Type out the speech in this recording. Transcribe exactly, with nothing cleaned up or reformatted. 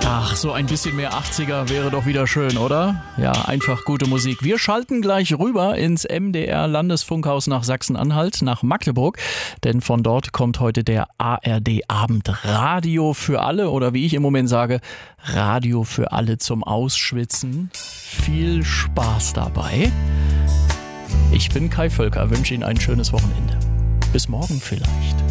Ach, so ein bisschen mehr achtziger wäre doch wieder schön, oder? Ja, einfach gute Musik. Wir schalten gleich rüber ins M D R-Landesfunkhaus nach Sachsen-Anhalt, nach Magdeburg. Denn von dort kommt heute der A R D-Abend Radio für alle. Oder wie ich im Moment sage, Radio für alle zum Ausschwitzen. Viel Spaß dabei. Ich bin Kai Völker, wünsche Ihnen ein schönes Wochenende. Bis morgen vielleicht.